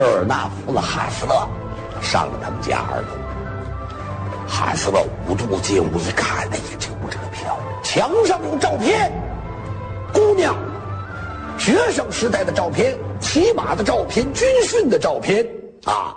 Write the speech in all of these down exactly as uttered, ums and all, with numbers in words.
厄尔纳扶了哈斯勒上了他们家二楼。哈斯勒捂肚子进屋一看，哎呀，这屋这个漂亮，墙上有照片，姑娘，学生时代的照片，骑马的照片，军训的照片啊。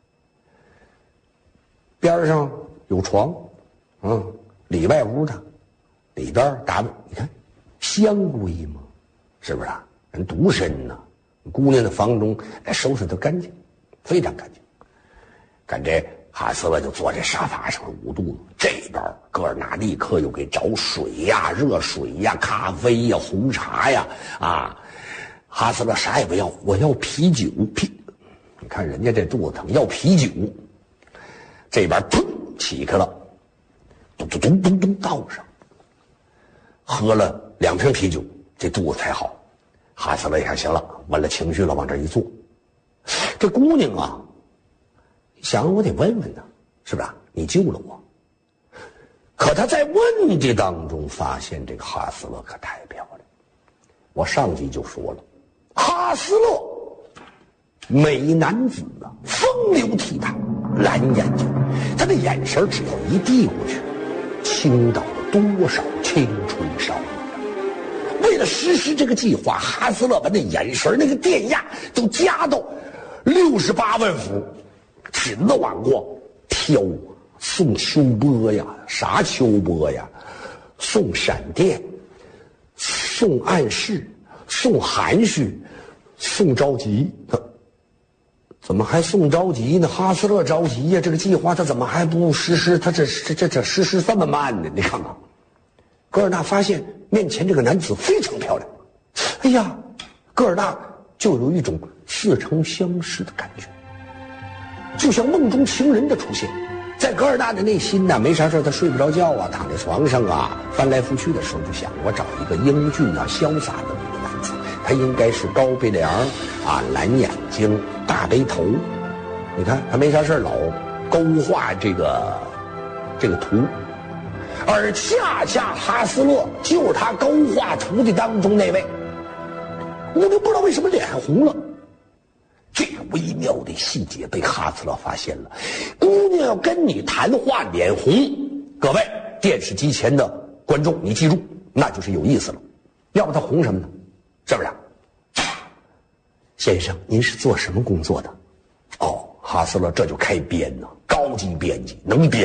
边上有床，嗯，里外屋的，里边打扮，你看，香闺嘛，是不是啊？人独身呢、啊，姑娘的房中哎收拾得干净，非常干净。看这哈斯勒就坐在沙发上捂肚子，这边戈尔纳立刻又给找水呀、热水呀、咖啡呀、红茶呀，啊，哈斯勒啥也不要，我要啤酒啤。你看人家这肚子疼，要啤酒。这边砰起开了，咚咚咚咚咚倒上，喝了两瓶啤酒，这肚子才好。哈斯勒一看行了，稳了情绪了，往这一坐。这姑娘啊，想我得问问她，是不是、啊？你救了我。可她在问的当中发现这个哈斯勒可太漂亮。我上集就说了，哈斯勒美男子啊，风流倜傥，蓝眼睛，他的眼神只要一递过去，倾倒了多少青春少女。为了实施这个计划，哈斯勒把那眼神那个电压都加到六十八万伏，紧的往过挑，送秋波呀，啥秋波呀，送闪电，送暗示，送含蓄，送着急。怎么还送着急呢？哈斯勒着急呀，这个计划他怎么还不实施？他这这这这实施这么慢呢？你看看，戈尔纳发现面前这个男子非常漂亮，哎呀，戈尔纳就有一种似曾相识的感觉，就像梦中情人的出现。在戈尔纳的内心呢，没啥事他睡不着觉啊，躺在床上啊，翻来覆去的时候就想，我找一个英俊啊、潇洒的一个男子，他应该是高鼻梁啊、蓝眼睛、大背头。你看他没啥事老勾画这个这个图，而恰恰哈斯勒就是他勾画图的当中那位。我都不知道为什么脸还红了。这个微妙的细节被哈斯勒发现了，姑娘要跟你谈话脸红，各位电视机前的观众你记住，那就是有意思了，要不他红什么呢？是不是？先生您是做什么工作的？哦，哈斯勒这就开编呢，高级编辑，能编。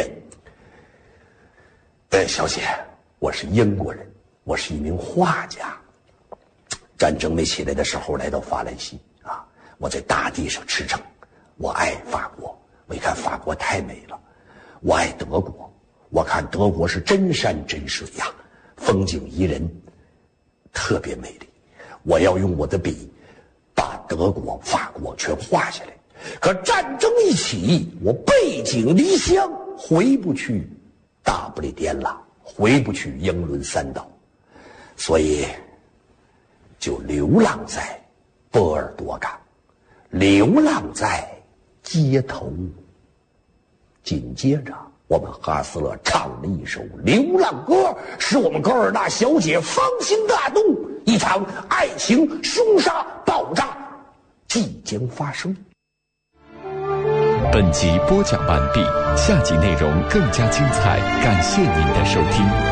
哎，小姐，我是英国人，我是一名画家，战争没起来的时候来到法兰西啊，我在大地上驰骋，我爱法国，我一看法国太美了，我爱德国，我看德国是真山真水呀，风景宜人，特别美丽，我要用我的笔把德国法国全画下来。可战争一起，我背井离乡，回不去大不列颠了，回不去英伦三岛，所以就流浪在波尔多港，流浪在街头。紧接着我们哈斯勒唱了一首流浪歌，使我们戈尔纳小姐芳心大动，一场爱情凶杀爆炸即将发生。 本集播讲完毕，下集内容更加精彩，感谢您的收听。